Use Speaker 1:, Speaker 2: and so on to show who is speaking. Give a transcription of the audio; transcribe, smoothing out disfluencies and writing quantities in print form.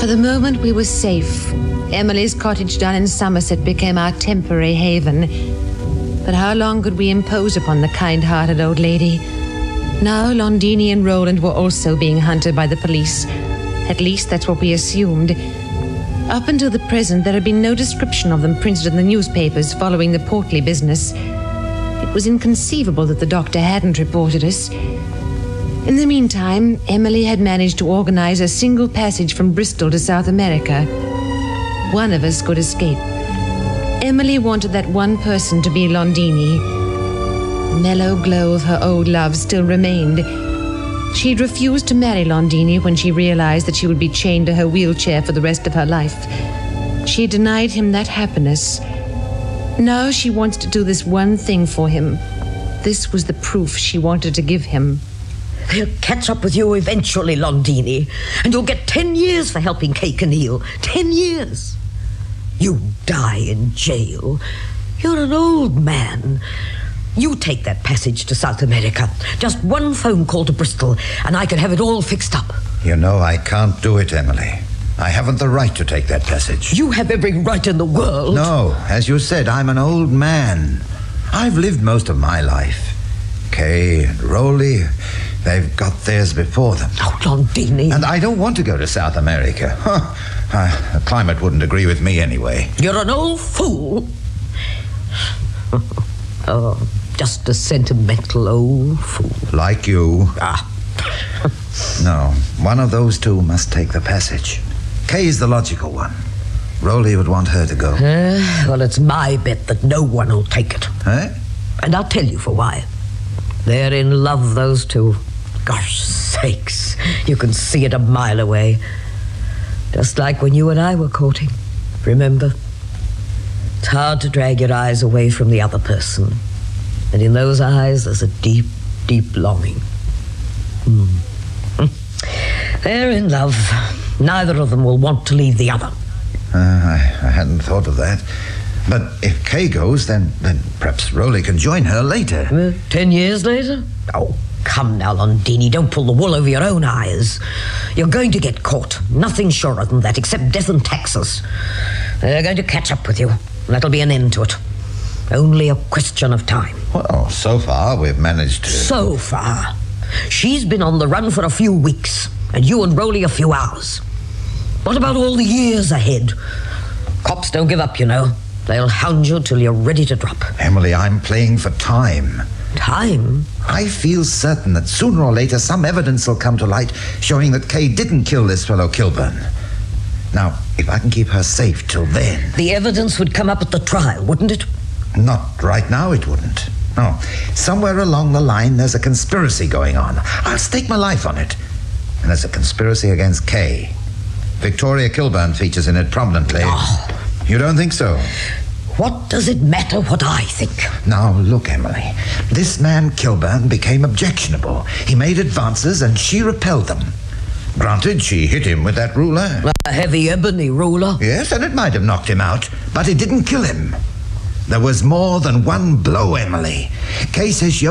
Speaker 1: For the moment, we were safe. Emily's cottage down in Somerset became our temporary haven. But how long could we impose upon the kind-hearted old lady? Now, Londini and Roland were also being hunted by the police. At least that's what we assumed. Up until the present, there had been no description of them printed in the newspapers following the Portley business. It was inconceivable that the doctor hadn't reported us. In the meantime, Emily had managed to organize a single passage from Bristol to South America. One of us could escape. Emily wanted that one person to be Londini. The mellow glow of her old love still remained. She'd refused to marry Londini when she realized that she would be chained to her wheelchair for the rest of her life. She denied him that happiness. Now she wants to do this one thing for him. This was the proof she wanted to give him.
Speaker 2: They'll catch up with you eventually, Londini, and you'll get 10 years for helping Kay Kinneal. 10 years. You die in jail. You're an old man. You take that passage to South America. Just one phone call to Bristol, and I can have it all fixed up.
Speaker 3: You know, I can't do it, Emily. I haven't the right to take that passage.
Speaker 2: You have every right in the world.
Speaker 3: No, as you said, I'm an old man. I've lived most of my life. Kay and Rowley, they've got theirs before them.
Speaker 2: Oh, Londini.
Speaker 3: And I don't want to go to South America. The climate wouldn't agree with me anyway.
Speaker 2: You're an old fool. Oh, just a sentimental old fool.
Speaker 3: Like you.
Speaker 2: Ah.
Speaker 3: No, one of those two must take the passage. Kay's the logical one. Rowley would want her to go.
Speaker 2: Well, it's my bet that no one will take it.
Speaker 3: Eh?
Speaker 2: And I'll tell you for why. They're in love, those two. Gosh sakes, you can see it a mile away. Just like when you and I were courting. Remember? It's hard to drag your eyes away from the other person. And in those eyes, there's a deep, deep longing. They're in love. Neither of them will want to leave the other.
Speaker 3: I hadn't thought of that. But if Kay goes, then perhaps Rowley can join her later.
Speaker 2: 10 years later? Oh, come now, Londini. Don't pull the wool over your own eyes. You're going to get caught. Nothing surer than that, except death and taxes. They're going to catch up with you. That'll be an end to it. Only a question of time.
Speaker 3: Well, so far we've managed to...
Speaker 2: So far. She's been on the run for a few weeks, and you and Rowley a few hours. What about all the years ahead? Cops don't give up, you know. They'll hound you till you're ready to drop.
Speaker 3: Emily, I'm playing for time.
Speaker 2: Time?
Speaker 3: I feel certain that sooner or later some evidence will come to light showing that Kay didn't kill this fellow Kilburn. Now, if I can keep her safe till then...
Speaker 2: The evidence would come up at the trial, wouldn't it?
Speaker 3: Not right now, it wouldn't. No. Somewhere along the line, there's a conspiracy going on. I'll stake my life on it. And there's a conspiracy against Kay. Victoria Kilburn features in it prominently.
Speaker 2: Oh.
Speaker 3: You don't think so?
Speaker 2: What does it matter what I think?
Speaker 3: Now, look, Emily. This man Kilburn became objectionable. He made advances and she repelled them. Granted, she hit him with that ruler.
Speaker 2: A heavy ebony ruler?
Speaker 3: Yes, and it might have knocked him out, but it didn't kill him. There was more than one blow, Emily. Kay says she